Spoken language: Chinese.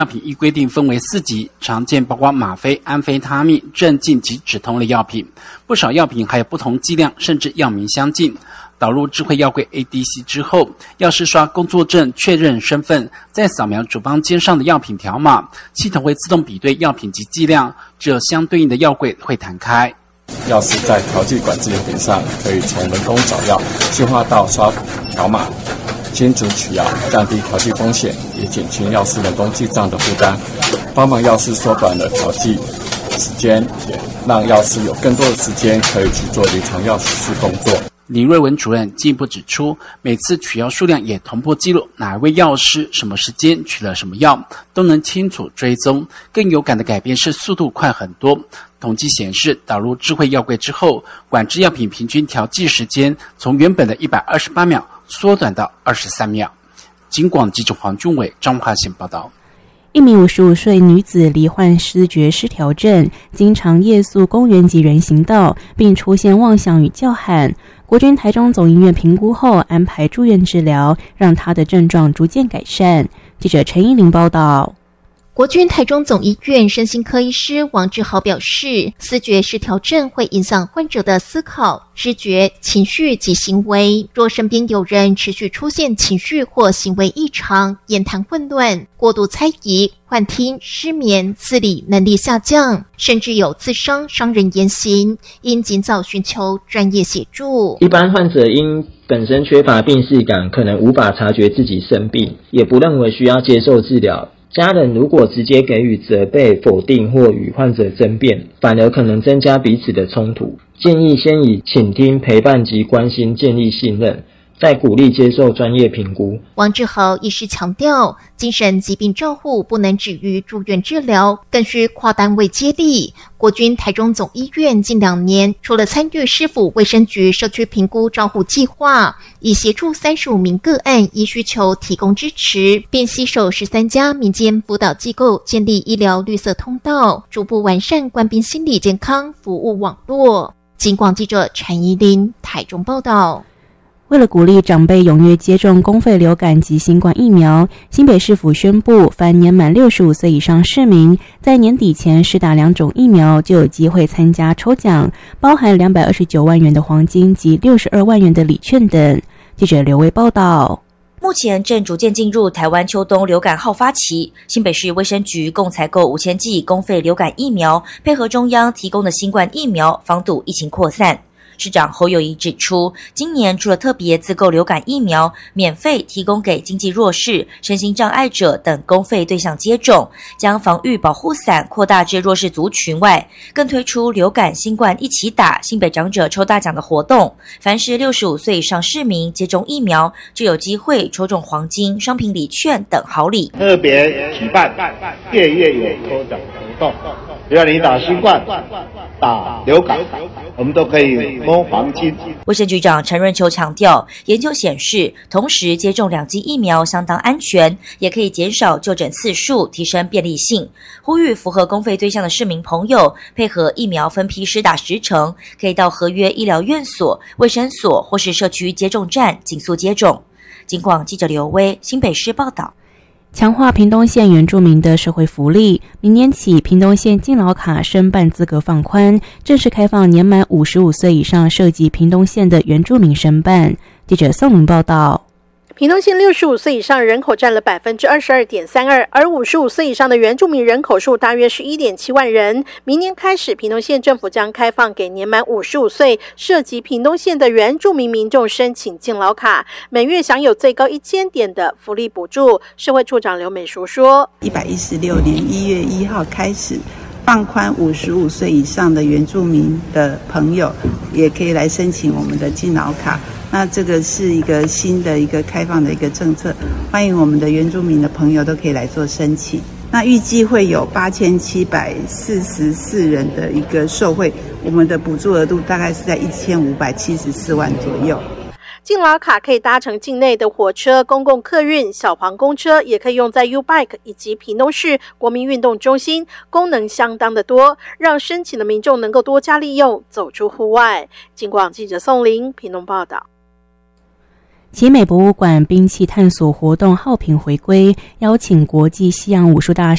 药品依规定分为4级，常见包括吗啡、安非他命、镇静及止痛类药品。不少药品还有不同剂量，甚至药名相近。导入智慧药柜 ADC 之后，药师刷工作证确认身份，再扫描处方笺上的药品条码，系统会自动比对药品及剂量，只有相对应的药柜会弹开。 药师在调剂管制药品上，可以从人工找药进化到刷条码、精准取药，降低调剂风险，也减轻药师人工记账的负担，帮忙药师缩短了调剂时间，也让药师有更多的时间可以去做临床药师工作。 林瑞文主任进一步指出，每次取药数量也同步记录哪一位药师什么时间取了什么药，都能清楚追踪。更有感的改变是速度快很多。统计显示，导入智慧药柜之后，管制药品平均调剂时间从原本的128秒缩短到23秒。警广记者黄俊伟、彰化县报道。 一名55岁女子罹患思觉失调症，经常夜宿公园及人行道，并出现妄想与叫喊。国军台中总医院评估后安排住院治疗，让她的症状逐渐改善。记者陈依玲报道。 国军台中总医院身心科医师王志豪表示，思觉失调症会影响患者的思考、知觉、情绪及行为。若身边有人持续出现情绪或行为异常、言谈混乱、过度猜疑、幻听、失眠、自理能力下降，甚至有自伤、伤人言行，应尽早寻求专业协助。 一般患者因本身缺乏病识感，可能无法察觉自己生病，也不认为需要接受治疗。家人如果直接给予责备、否定或与患者争辩，反而可能增加彼此的冲突。建议先以倾听、陪伴及关心建立信任，再鼓励接受专业评估。 王志豪医师强调，精神疾病照护不能止于住院治疗，更需跨单位接力。国军台中总医院近2年，除了参与市府卫生局社区评估照护计划，以协助35名个案依需求提供支持，并携手13家民间辅导机构建立医疗绿色通道，逐步完善官兵心理健康服务网络。警广记者陈怡琳台中报道。 为了鼓励长辈踊跃接种公费流感及新冠疫苗，新北市府宣布，凡年满65岁以上市民，在年底前施打2种疫苗，就有机会参加抽奖，包含229万元的黄金及62万元的礼券等。记者刘维报道。 目前正逐渐进入台湾秋冬流感好发期，新北市卫生局共采购5000剂公费流感疫苗，配合中央提供的新冠疫苗，防堵疫情扩散。市长侯友宜指出，今年除了特别自购流感疫苗，免费提供给经济弱势、身心障碍者等公费对象接种，将防御保护伞扩大至弱势族群外，更推出流感、新冠一起打新北长者抽大奖的活动。凡是65岁以上市民接种疫苗，就有机会抽中黄金、商品礼券等好礼。 特别举办夜有抽奖活动，只要你打新冠、打流感，我们都可以摸黄金。 卫生局长陈润秋强调，研究显示，同时接种2剂疫苗相当安全，也可以减少就诊次数，提升便利性。呼吁符合公费对象的市民朋友，配合疫苗分批施打时程，可以到合约医疗院所、卫生所或是社区接种站紧速接种。警广记者刘威新北市报道。 强化屏东县原住民的社会福利，明年起屏东县敬老卡申办资格放宽，正式开放年满55岁以上涉及屏东县的原住民申办。记者宋明报道。 屏东县65岁以上人口占了 22.32%， 而55岁以上的原住民人口数大约是 1.7 万人。明年开始，屏东县政府将开放给年满55岁涉及屏东县的原住民民众申请敬老卡，每月享有最高1000点的福利补助。社会处长刘美淑说 ，116年1月1号开始放宽55岁以上的原住民的朋友也可以来申请我们的敬老卡。那这个是一个新的一个开放的一个政策，欢迎我们的原住民的朋友都可以来做申请。那预计会有8744人的一个受惠，我们的补助额度大概是在1574万左右。 敬老卡可以搭乘境内的火车、公共客运、小黄公车，也可以用在 U-Bike 以及屏东市国民运动中心，功能相当的多，让申请的民众能够多加利用，走出户外。警广记者宋玲屏东报道。 奇美博物馆兵器探索活动浩平回归，邀请国际西洋武术大